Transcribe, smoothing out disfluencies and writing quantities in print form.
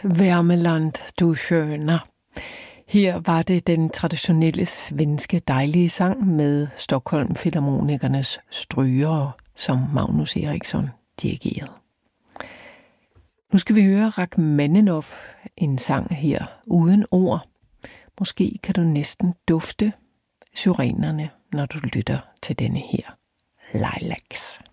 Värmeland, du sköna. Her var det den traditionelle svenske dejlige sang med Stockholm Filharmonikernes strygere, som Magnus Eriksson dirigerede. Nu skal vi høre Rachmaninoff, en sang her uden ord. Måske kan du næsten dufte syrenerne, når du lytter til denne her Lilacs.